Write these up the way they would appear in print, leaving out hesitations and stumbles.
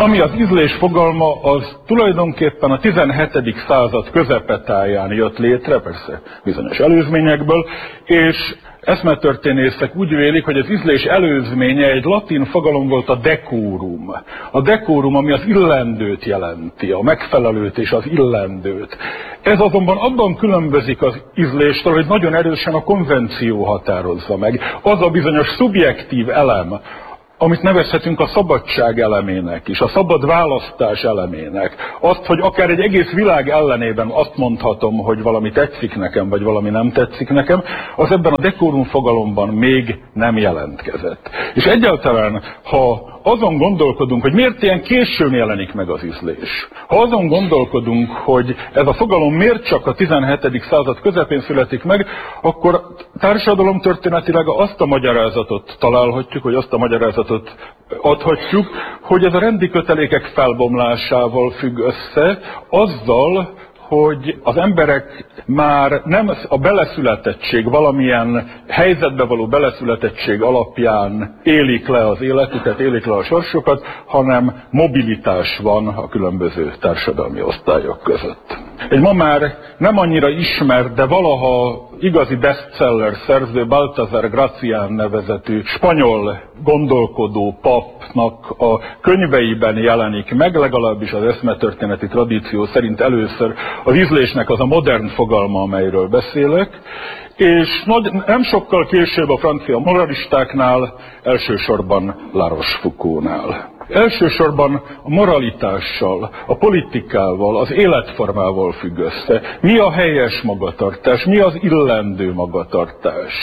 Ami az ízlés fogalma, az tulajdonképpen a 17. század közepetáján jött létre, persze bizonyos előzményekből, és eszmetörténészek úgy vélik, hogy az ízlés előzménye egy latin fogalom volt, a decorum. A decorum, ami az illendőt jelenti, a megfelelőt és az illendőt. Ez azonban abban különbözik az ízléstől, hogy nagyon erősen a konvenció határozza meg. Az a bizonyos szubjektív elem, amit nevezhetünk a szabadság elemének is, a szabad választás elemének. Azt, hogy akár egy egész világ ellenében azt mondhatom, hogy valami tetszik nekem, vagy valami nem tetszik nekem, az ebben a dekorum fogalomban még nem jelentkezett. És egyáltalán, ha azon gondolkodunk, hogy miért ilyen későn jelenik meg az ízlés, ha azon gondolkodunk, hogy ez a fogalom miért csak a 17. század közepén születik meg, akkor társadalomtörténetileg azt a magyarázatot találhatjuk, hogy azt a magyarázatot adhatjuk, hogy ez a rendi kötelékek felbomlásával függ össze, azzal, hogy az emberek már nem a beleszületettség, valamilyen helyzetbe való beleszületettség alapján élik le az életüket, élik le a sorsukat, hanem mobilitás van a különböző társadalmi osztályok között. Egy ma már nem annyira ismert, de valaha igazi bestseller szerző, Baltasar Gracián nevezetű spanyol gondolkodó papnak a könyveiben jelenik meg, legalábbis az eszmetörténeti tradíció szerint először az ízlésnek az a modern fogalma, amelyről beszélek, és nem sokkal később a francia moralistáknál, elsősorban La Rochefoucauld-nál. Elsősorban a moralitással, a politikával, az életformával függ össze. Mi a helyes magatartás, mi az illendő magatartás.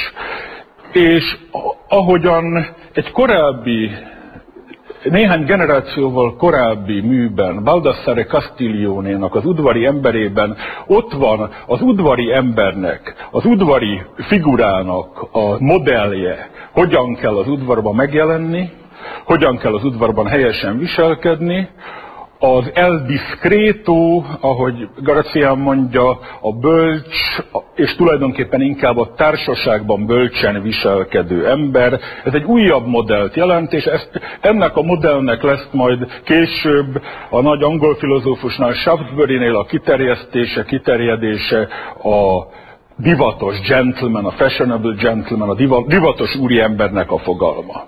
És ahogyan egy korábbi, néhány generációval korábbi műben, Baldassare Castiglionénak az udvari emberében ott van az udvari embernek, az udvari figurának a modellje, hogyan kell az udvarban megjelenni, hogyan kell az udvarban helyesen viselkedni, az el discreto, ahogy Gracián mondja, a bölcs, és tulajdonképpen inkább a társaságban bölcsen viselkedő ember. Ez egy újabb modellt jelent, és ennek a modellnek lesz majd később a nagy angol filozófusnál, Shaftesburynél a kiterjedése, a divatos gentleman, a fashionable gentleman, a divatos úriembernek a fogalma.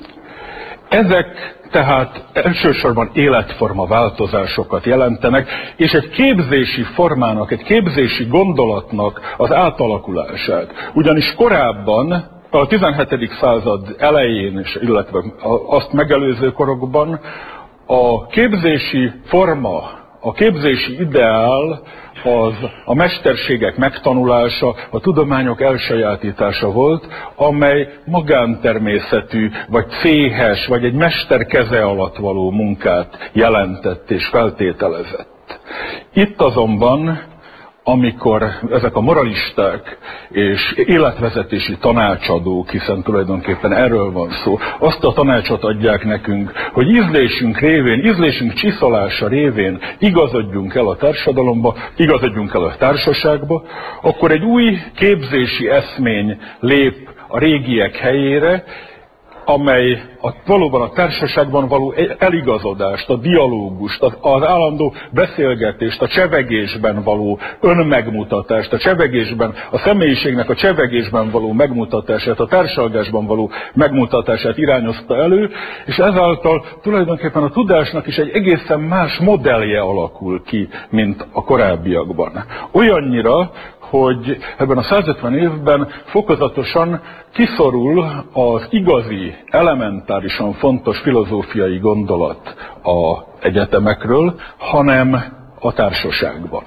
Ezek tehát elsősorban életforma változásokat jelentenek, és egy képzési formának, egy képzési gondolatnak az átalakulását. Ugyanis korábban, a 17. század elején, illetve azt megelőző korokban a képzési forma, a képzési ideál az a mesterségek megtanulása, a tudományok elsajátítása volt, amely magántermészetű, vagy céhes, vagy egy mester keze alatt való munkát jelentett és feltételezett. Itt azonban, amikor ezek a moralisták és életvezetési tanácsadók, hiszen tulajdonképpen erről van szó, azt a tanácsot adják nekünk, hogy ízlésünk révén, ízlésünk csiszolása révén igazodjunk el a társadalomba, igazodjunk el a társaságba, akkor egy új képzési eszmény lép a régiek helyére, amely valóban a társaságban való eligazodást, a dialógust, az állandó beszélgetést, a csevegésben való önmegmutatást, a csevegésben, a személyiségnek a csevegésben való megmutatását, a társalgásban való megmutatását irányozta elő, és ezáltal tulajdonképpen a tudásnak is egy egészen más modellje alakul ki, mint a korábbiakban. Olyannyira, hogy ebben a 150 évben fokozatosan kiszorul az igazi, elementárisan fontos filozófiai gondolat az egyetemekről, hanem a társaságban.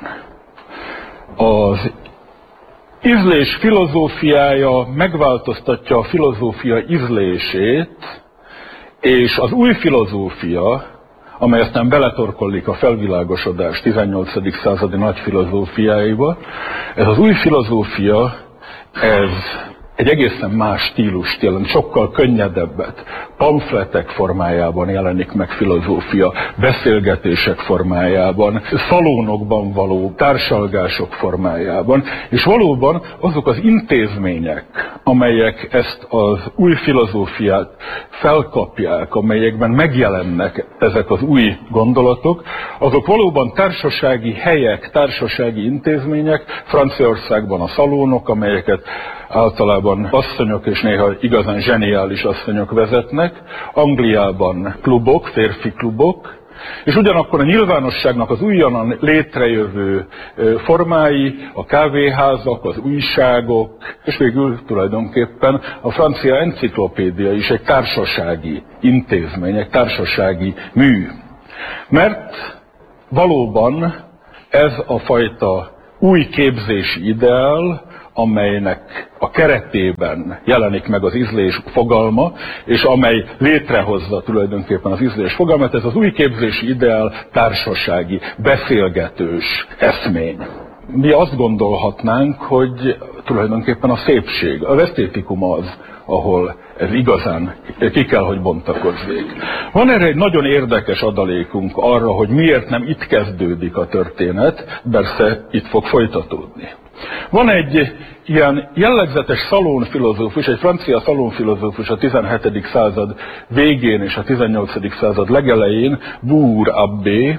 Az ízlés filozófiája megváltoztatja a filozófia ízlését, és az új filozófia, amely aztán beletorkollik a felvilágosodás 18. századi nagy filozófiáiba. Ez az új filozófia, ez egy egészen más stílust jelent, sokkal könnyedebbet. Pamfletek formájában jelenik meg filozófia, beszélgetések formájában, szalonokban való társalgások formájában, és valóban azok az intézmények, amelyek ezt az új filozófiát felkapják, amelyekben megjelennek ezek az új gondolatok, azok valóban társasági helyek, társasági intézmények, Franciaországban a szalonok, amelyeket általában asszonyok és néha igazán zseniális asszonyok vezetnek, Angliában klubok, férfi klubok, és ugyanakkor a nyilvánosságnak az újonnan létrejövő formái, a kávéházak, az újságok, és végül tulajdonképpen a francia enciklopédia is egy társasági intézmény, egy társasági mű. Mert valóban ez a fajta új képzési ideál, amelynek a keretében jelenik meg az ízlés fogalma, és amely létrehozza tulajdonképpen az ízlés fogalmat, ez az új képzési ideál társasági, beszélgetős eszmény. Mi azt gondolhatnánk, hogy tulajdonképpen a szépség, az esztétikum az, ahol ez igazán ki kell, hogy bontakozzék. Van erre egy nagyon érdekes adalékunk arra, hogy miért nem itt kezdődik a történet, persze itt fog folytatódni. Van egy ilyen jellegzetes szalonfilozófus, egy francia szalonfilozófus a 17. század végén és a 18. század legelején, Bour Abbé,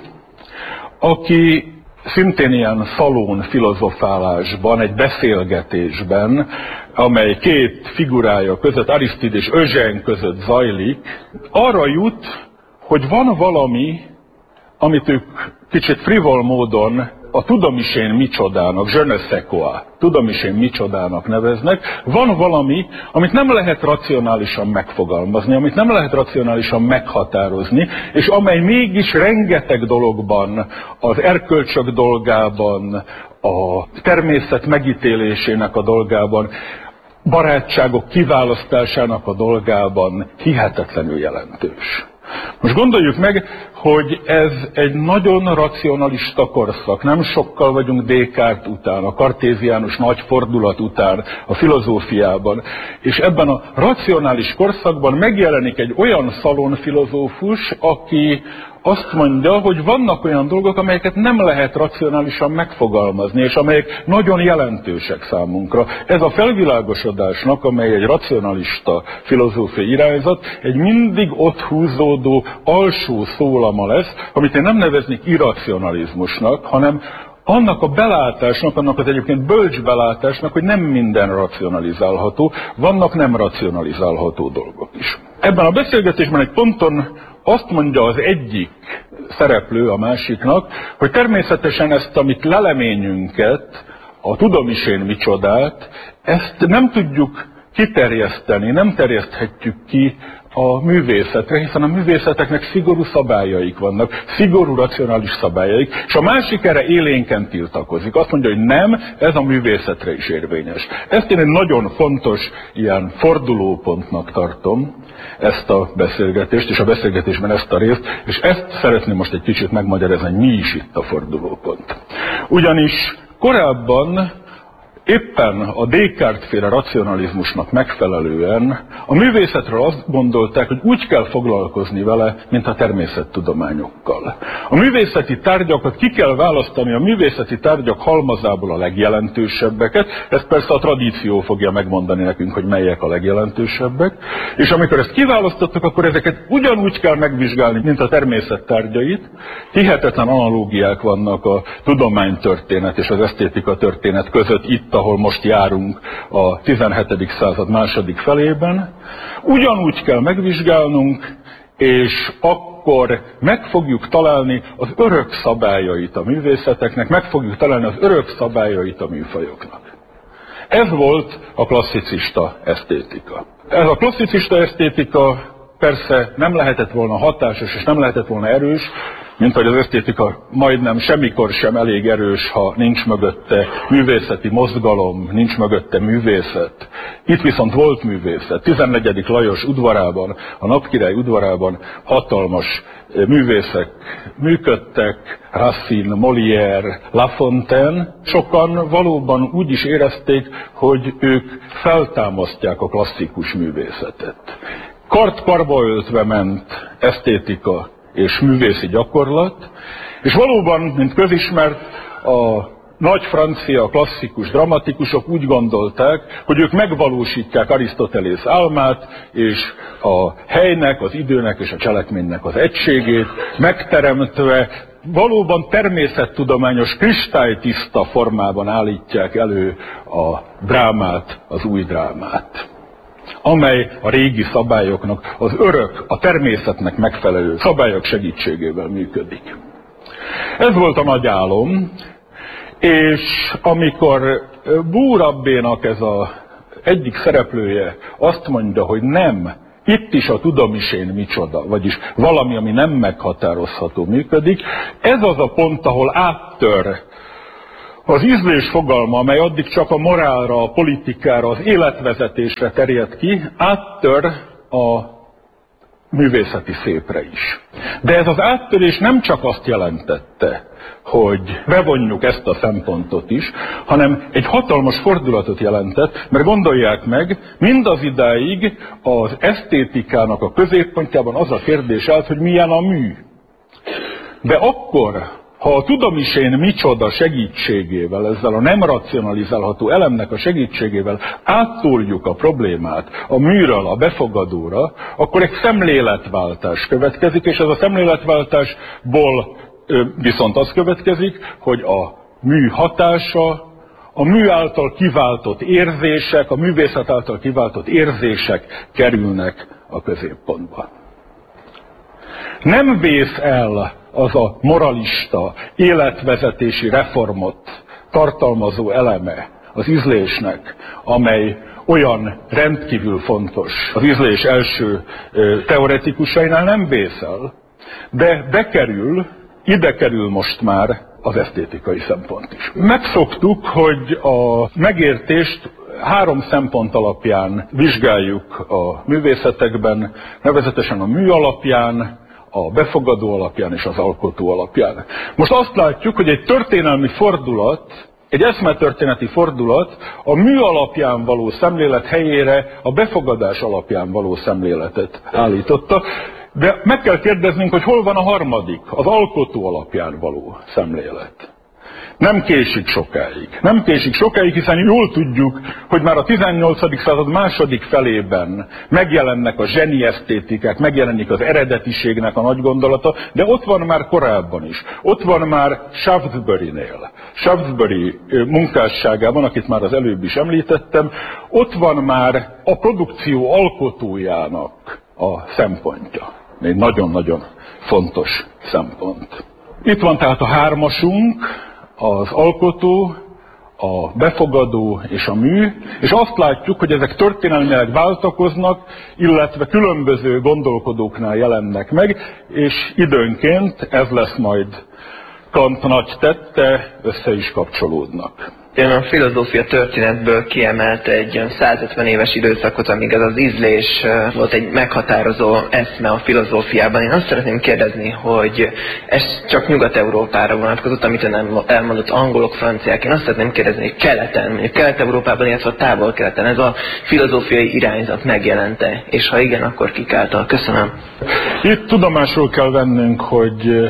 aki szintén ilyen szalon filozofálásban, egy beszélgetésben, amely két figurája között, Aristide és Eugène között zajlik, arra jut, hogy van valami, amit ők kicsit frivol módon a tudom is én micsodának, je ne sais quoi, tudom is én micsodának neveznek, van valami, amit nem lehet racionálisan megfogalmazni, amit nem lehet racionálisan meghatározni, és amely mégis rengeteg dologban, az erkölcsök dolgában, a természet megítélésének a dolgában, barátságok kiválasztásának a dolgában hihetetlenül jelentős. Most gondoljuk meg, hogy ez egy nagyon racionalista korszak. Nem sokkal vagyunk Descartes után, a kartéziánus nagy fordulat után a filozófiában. És ebben a racionális korszakban megjelenik egy olyan szalonfilozófus, aki azt mondja, hogy vannak olyan dolgok, amelyeket nem lehet racionálisan megfogalmazni, és amelyek nagyon jelentősek számunkra. Ez a felvilágosodásnak, amely egy racionalista filozófiai irányzat, egy mindig ott húzódó alsó szólama lesz, amit én nem neveznék irracionalizmusnak, hanem annak a belátásnak, annak az egyébként bölcs belátásnak, hogy nem minden racionalizálható, vannak nem racionalizálható dolgok is. Ebben a beszélgetésben egy ponton azt mondja az egyik szereplő a másiknak, hogy természetesen ezt, amit leleményünket, a tudom is én micsodát, ezt nem tudjuk kiterjeszteni, nem terjeszthetjük ki a művészetre, hiszen a művészeteknek szigorú szabályaik vannak, szigorú racionális szabályaik, és a másik erre élénken tiltakozik. Azt mondja, hogy nem, ez a művészetre is érvényes. Ezt én egy nagyon fontos ilyen fordulópontnak tartom, ezt a beszélgetést, és a beszélgetésben ezt a részt, és ezt szeretném most egy kicsit megmagyarázni, hogy mi is itt a fordulópont. Ugyanis korábban éppen a Descartes-féle racionalizmusnak megfelelően a művészetről azt gondolták, hogy úgy kell foglalkozni vele, mint a természettudományokkal. A művészeti tárgyakat ki kell választani a művészeti tárgyak halmazából a legjelentősebbeket, ezt persze a tradíció fogja megmondani nekünk, hogy melyek a legjelentősebbek, és amikor ezt kiválasztottuk, akkor ezeket ugyanúgy kell megvizsgálni, mint a természet tárgyait. Hihetetlen analógiák vannak a tudománytörténet és az esztétika történet között itt, ahol most járunk a 17. század második felében. Ugyanúgy kell megvizsgálnunk, és akkor meg fogjuk találni az örök szabályait a művészeteknek, meg fogjuk találni az örök szabályait a műfajoknak. Ez volt a klasszicista esztétika. Ez a klasszicista esztétika persze nem lehetett volna hatásos és nem lehetett volna erős, mint hogy az esztétika majdnem semmikor sem elég erős, ha nincs mögötte művészeti mozgalom, nincs mögötte művészet. Itt viszont volt művészet. 14. Lajos udvarában, a Napkirály udvarában hatalmas művészek működtek, Racine, Molière, La Fontaine. Sokan valóban úgy is érezték, hogy ők feltámasztják a klasszikus művészetet. Kart-karba öltve ment esztétika és művészi gyakorlat, és valóban, mint közismert, a nagy francia klasszikus dramatikusok úgy gondolták, hogy ők megvalósítják Arisztotelész álmát, és a helynek, az időnek és a cselekménynek az egységét, megteremtve valóban természettudományos, kristálytiszta formában állítják elő a drámát, az új drámát, amely a régi szabályoknak, az örök, a természetnek megfelelő szabályok segítségével működik. Ez volt a nagy álom, és amikor Búrabbénak ez az egyik szereplője azt mondja, hogy nem, itt is a tudomisén micsoda, vagyis valami, ami nem meghatározható működik, ez az a pont, ahol áttör az ízlés fogalma, amely addig csak a morálra, a politikára, az életvezetésre terjed ki, áttör a művészeti szépre is. De ez az áttörés nem csak azt jelentette, hogy bevonjuk ezt a szempontot is, hanem egy hatalmas fordulatot jelentett, mert gondolják meg, mindaz idáig az esztétikának a középpontjában az a kérdés állt, hogy milyen a mű. De akkor, ha a tudomisén micsoda segítségével, ezzel a nem racionalizálható elemnek a segítségével áttoljuk a problémát a műről a befogadóra, akkor egy szemléletváltás következik, és ez a szemléletváltásból viszont az következik, hogy a mű hatása, a mű által kiváltott érzések, a művészet által kiváltott érzések kerülnek a középpontba. Nem vész el az a moralista, életvezetési reformot tartalmazó eleme az ízlésnek, amely olyan rendkívül fontos az ízlés első teoretikusainál, nem vész el, de ide kerül most már az esztétikai szempont is. Megszoktuk, hogy a megértést 3 szempont alapján vizsgáljuk a művészetekben, nevezetesen a mű alapján, a befogadó alapján és az alkotó alapján. Most azt látjuk, hogy egy történelmi fordulat, egy eszmetörténeti fordulat a mű alapján való szemlélet helyére a befogadás alapján való szemléletet állította. De meg kell kérdeznünk, hogy hol van a harmadik, az alkotó alapján való szemlélet. Nem késik sokáig. Nem késik sokáig, hiszen jól tudjuk, hogy már a 18. század második felében megjelennek a zseni esztétikák, megjelenik az eredetiségnek a nagy gondolata, de ott van már korábban is. Ott van már Shaftesbury-nél. Shaftesbury munkásságában, akit már az előbb is említettem, ott van már a produkció alkotójának a szempontja. Egy nagyon-nagyon fontos szempont. Itt van tehát a hármasunk, az alkotó, a befogadó és a mű, és azt látjuk, hogy ezek történelmileg váltakoznak, illetve különböző gondolkodóknál jelennek meg, és időnként, ez lesz majd Kant nagy tette, össze is kapcsolódnak. Ön a filozófia történetből kiemelt egy 150 éves időszakot, amíg ez az ízlés volt egy meghatározó eszme a filozófiában. Én azt szeretném kérdezni, hogy ez csak Nyugat-Európára vonatkozott, amit ön elmondott, angolok, franciák. Én azt szeretném kérdezni, hogy keleten, mondjuk Kelet-Európában, illetve a távol-keleten ez a filozófiai irányzat megjelente, és ha igen, akkor kik által? Köszönöm. Itt tudomásul kell vennünk, hogy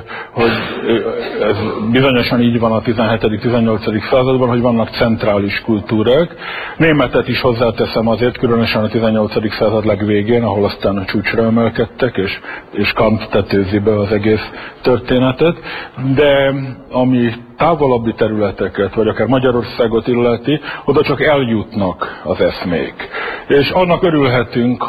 ez bizonyosan így van a 17.-18. században, hogy vannak centrális kultúrák. Németet is hozzáteszem azért, különösen a 18. század legvégén, ahol aztán a csúcsra emelkedtek, és Kant tetőzi be az egész történetet. De ami távolabbi területeket, vagy akár Magyarországot illeti, oda csak eljutnak az eszmék. És annak örülhetünk,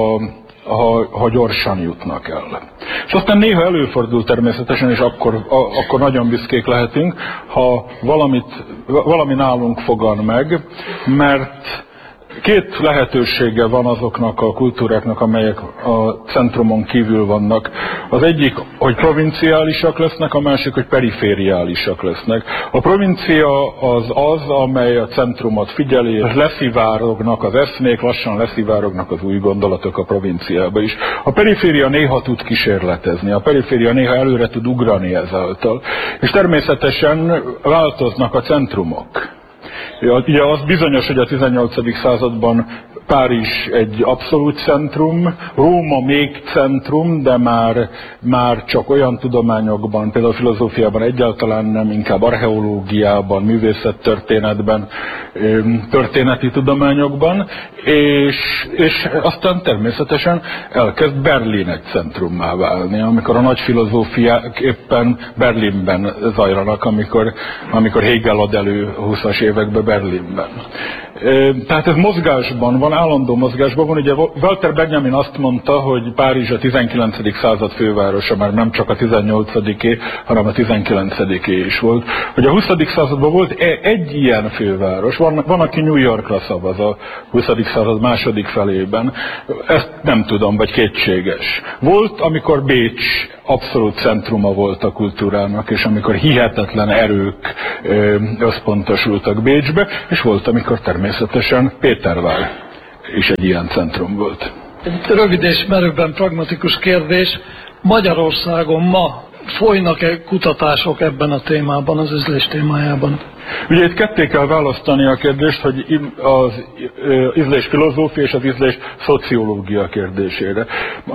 ha gyorsan jutnak el. És aztán néha előfordul természetesen, és akkor nagyon büszkék lehetünk, ha valami nálunk fogan meg, mert Két lehetősége van azoknak a kultúráknak, amelyek a centrumon kívül vannak. Az egyik, hogy provinciálisak lesznek, a másik, hogy perifériálisak lesznek. A provincia az, amely a centrumot figyeli, és leszivárognak az eszmék, lassan leszivárognak az új gondolatok a provinciába is. A periféria néha tud kísérletezni, a periféria néha előre tud ugrani ezáltal. És természetesen változnak a centrumok. Ugye az bizonyos, hogy a 18. században Párizs egy abszolút centrum, Róma még centrum, de már csak olyan tudományokban, például filozófiában egyáltalán nem, inkább archeológiában, művészettörténetben, történeti tudományokban, és aztán természetesen elkezd Berlin egy centrummá válni, amikor a nagy filozófiák éppen Berlinben zajlanak, amikor Hegel ad elő 20-as években Berlinben. Tehát ez mozgásban van, állandó mozgásban van. Ugye Walter Benjamin azt mondta, hogy Párizs a 19. század fővárosa, már nem csak a 18-é, hanem a 19-é is volt. Hogy a 20. században volt egy ilyen főváros, van aki New Yorkra szavaz a 20. század második felében. Ezt nem tudom, vagy kétséges. Volt, amikor Bécs abszolút centruma volt a kultúrának, és amikor hihetetlen erők összpontosultak Bécsbe, és volt, amikor természetesen Pétervár is egy ilyen centrum volt. Egy rövid és merőben pragmatikus kérdés. Magyarországon ma folynak-e kutatások ebben a témában, az ízlés témájában? Ugye itt ketté kell választani a kérdést, hogy az ízlés filozófia és az ízlés szociológia kérdésére.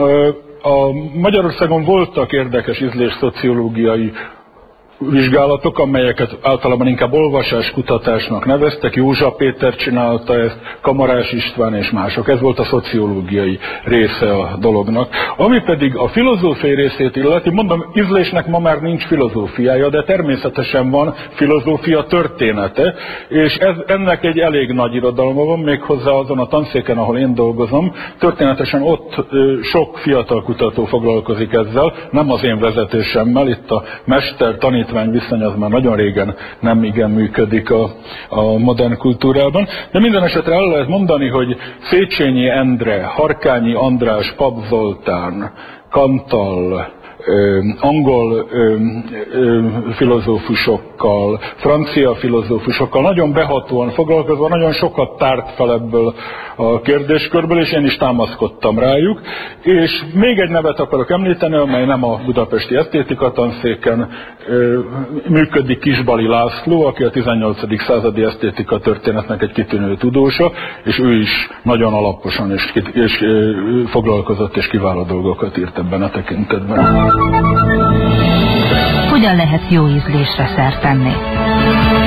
A Magyarországon voltak érdekes ízlés szociológiai vizsgálatok, amelyeket általában inkább olvasáskutatásnak neveztek. Józsa Péter csinálta ezt, Kamarás István és mások. Ez volt a szociológiai része a dolognak. Ami pedig a filozófiai részét illeti, mondom, ízlésnek ma már nincs filozófiája, de természetesen van filozófia története, és ennek egy elég nagy irodalma van, méghozzá azon a tanszéken, ahol én dolgozom. Történetesen ott sok fiatal kutató foglalkozik ezzel, nem az én vezetésemmel, itt a mester-tanítvány viszony az már nagyon régen nem igen működik a modern kultúrában. De minden esetre el lehet mondani, hogy Széchenyi Endre, Harkányi András, Pap Zoltán, Cantal, angol filozófusokkal, francia filozófusokkal nagyon behatóan foglalkozva, nagyon sokat tárt fel ebből a kérdéskörből, és én is támaszkodtam rájuk. És még egy nevet akarok említeni, amely nem a budapesti esztétika tanszéken működik, Kisbali László, aki a 18. századi esztétika történetnek egy kitűnő tudósa, és ő is nagyon alaposan és foglalkozott, és kiváló dolgokat írt ebben a tekintetben. Hogyan lehet jó ízlésre szert tenni?